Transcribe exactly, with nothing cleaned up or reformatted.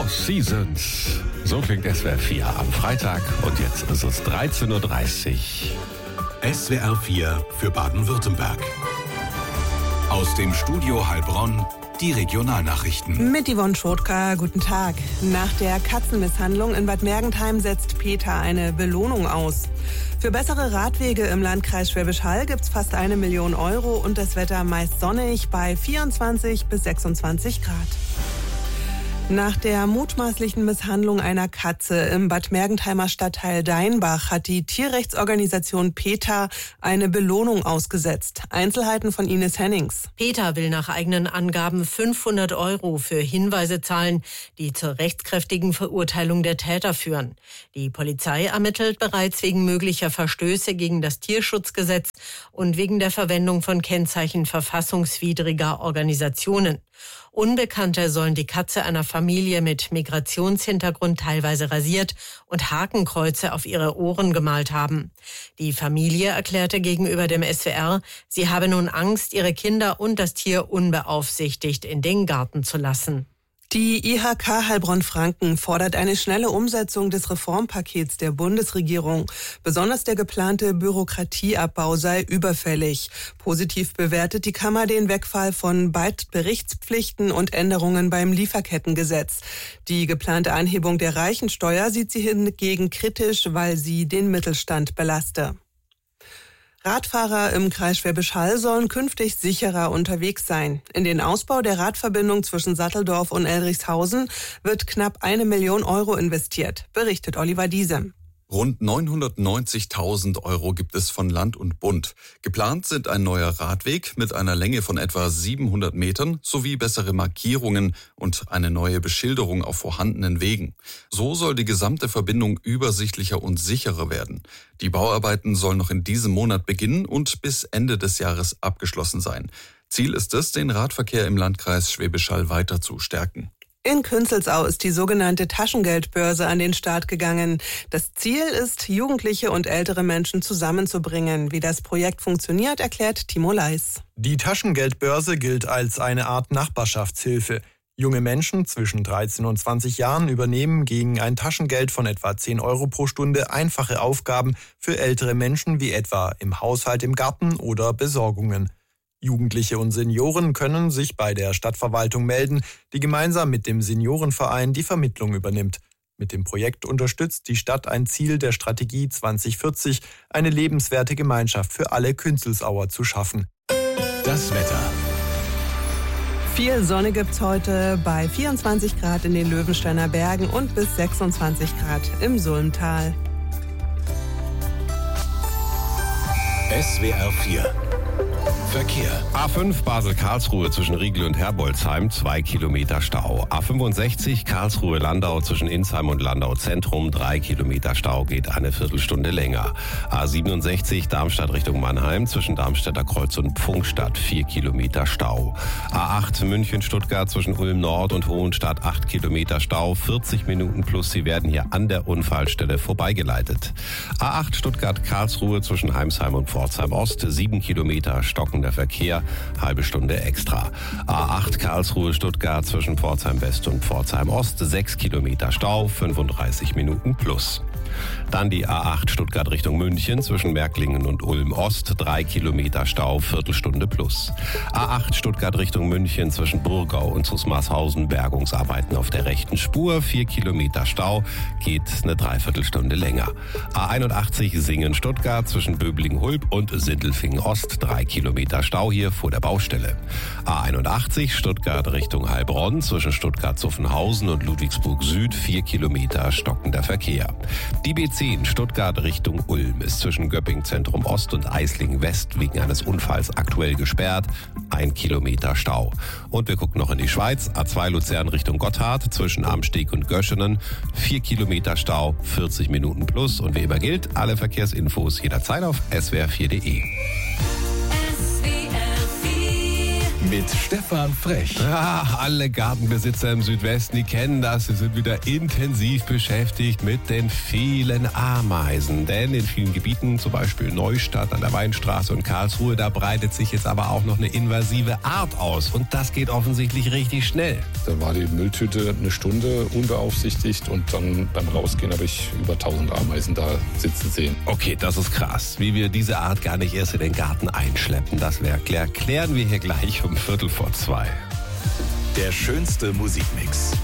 Four Seasons. So klingt S W R vier am Freitag und jetzt ist es dreizehn Uhr dreißig. S W R vier für Baden-Württemberg. Aus dem Studio Heilbronn die Regionalnachrichten. Mit Yvonne Schotka, guten Tag. Nach der Katzenmisshandlung in Bad Mergentheim setzt Peter eine Belohnung aus. Für bessere Radwege im Landkreis Schwäbisch Hall gibt's fast eine Million Euro und das Wetter meist sonnig bei vierundzwanzig bis sechsundzwanzig Grad. Nach der mutmaßlichen Misshandlung einer Katze im Bad Mergentheimer Stadtteil Deinbach hat die Tierrechtsorganisation PETA eine Belohnung ausgesetzt. Einzelheiten von Ines Hennings. PETA will nach eigenen Angaben fünfhundert Euro für Hinweise zahlen, die zur rechtskräftigen Verurteilung der Täter führen. Die Polizei ermittelt bereits wegen möglicher Verstöße gegen das Tierschutzgesetz und wegen der Verwendung von Kennzeichen verfassungswidriger Organisationen. Unbekannte sollen die Katze einer Familie mit Migrationshintergrund teilweise rasiert und Hakenkreuze auf ihre Ohren gemalt haben. Die Familie erklärte gegenüber dem S W R, sie habe nun Angst, ihre Kinder und das Tier unbeaufsichtigt in den Garten zu lassen. Die I H K Heilbronn-Franken fordert eine schnelle Umsetzung des Reformpakets der Bundesregierung. Besonders der geplante Bürokratieabbau sei überfällig. Positiv bewertet die Kammer den Wegfall von Berichtspflichten und Änderungen beim Lieferkettengesetz. Die geplante Anhebung der Reichensteuer sieht sie hingegen kritisch, weil sie den Mittelstand belaste. Radfahrer im Kreis Schwäbisch Hall sollen künftig sicherer unterwegs sein. In den Ausbau der Radverbindung zwischen Satteldorf und Elrichshausen wird knapp eine Million Euro investiert, berichtet Oliver Diesem. Rund neunhundertneunzigtausend Euro gibt es von Land und Bund. Geplant sind ein neuer Radweg mit einer Länge von etwa siebenhundert Metern sowie bessere Markierungen und eine neue Beschilderung auf vorhandenen Wegen. So soll die gesamte Verbindung übersichtlicher und sicherer werden. Die Bauarbeiten sollen noch in diesem Monat beginnen und bis Ende des Jahres abgeschlossen sein. Ziel ist es, den Radverkehr im Landkreis Schwäbisch Hall weiter zu stärken. In Künzelsau ist die sogenannte Taschengeldbörse an den Start gegangen. Das Ziel ist, Jugendliche und ältere Menschen zusammenzubringen. Wie das Projekt funktioniert, erklärt Timo Leis. Die Taschengeldbörse gilt als eine Art Nachbarschaftshilfe. Junge Menschen zwischen dreizehn und zwanzig Jahren übernehmen gegen ein Taschengeld von etwa zehn Euro pro Stunde einfache Aufgaben für ältere Menschen wie etwa im Haushalt, im Garten oder Besorgungen. Jugendliche und Senioren können sich bei der Stadtverwaltung melden, die gemeinsam mit dem Seniorenverein die Vermittlung übernimmt. Mit dem Projekt unterstützt die Stadt ein Ziel der Strategie zwanzig vierzig, eine lebenswerte Gemeinschaft für alle Künzelsauer zu schaffen. Das Wetter. Viel Sonne gibt's heute bei vierundzwanzig Grad in den Löwensteiner Bergen und bis sechsundzwanzig Grad im Sulmtal. S W R vier Verkehr. A fünf Basel-Karlsruhe zwischen Riegel und Herbolzheim, zwei Kilometer Stau. A fünfundsechzig Karlsruhe-Landau zwischen Insheim und Landau Zentrum, drei Kilometer Stau, geht eine Viertelstunde länger. A siebenundsechzig Darmstadt Richtung Mannheim zwischen Darmstädter Kreuz und Pfungstadt, vier Kilometer Stau. A acht München-Stuttgart zwischen Ulm Nord und Hohenstadt, acht Kilometer Stau, vierzig Minuten plus. Sie werden hier an der Unfallstelle vorbeigeleitet. A acht Stuttgart-Karlsruhe zwischen Heimsheim und Pforzheim Ost, sieben Kilometer stockender Verkehr, halbe Stunde extra. A acht Karlsruhe-Stuttgart zwischen Pforzheim West und Pforzheim Ost, sechs Kilometer Stau, fünfunddreißig Minuten plus. Dann die A acht Stuttgart Richtung München zwischen Märklingen und Ulm Ost, drei Kilometer Stau, Viertelstunde plus. A acht Stuttgart Richtung München zwischen Burgau und Zusmarshausen, Bergungsarbeiten auf der rechten Spur, vier Kilometer Stau, geht eine Dreiviertelstunde länger. A einundachtzig Singen Stuttgart zwischen Böblingen-Hulb und Sindelfingen Ost, drei Kilometer Stau hier vor der Baustelle. A einundachtzig Stuttgart Richtung Heilbronn zwischen Stuttgart-Zuffenhausen und Ludwigsburg Süd, vier Kilometer stockender Verkehr. Die B zehn Stuttgart Richtung Ulm ist zwischen Göpping Zentrum Ost und Eislingen West wegen eines Unfalls aktuell gesperrt. Ein Kilometer Stau. Und wir gucken noch in die Schweiz. A zwei Luzern Richtung Gotthard zwischen Amsteg und Göschenen. Vier Kilometer Stau, vierzig Minuten plus. Und wie immer gilt, alle Verkehrsinfos jederzeit auf S W R vier Punkt de. Mit Stefan Frech. Ja, alle Gartenbesitzer im Südwesten, die kennen das. Sie sind wieder intensiv beschäftigt mit den vielen Ameisen. Denn in vielen Gebieten, zum Beispiel Neustadt an der Weinstraße und Karlsruhe, da breitet sich jetzt aber auch noch eine invasive Art aus. Und das geht offensichtlich richtig schnell. Da war die Mülltüte eine Stunde unbeaufsichtigt und dann beim Rausgehen habe ich über tausend Ameisen da sitzen sehen. Okay, das ist krass. Wie wir diese Art gar nicht erst in den Garten einschleppen, das wäre klar. Klären wir hier gleich um Viertel vor zwei. Der schönste Musikmix.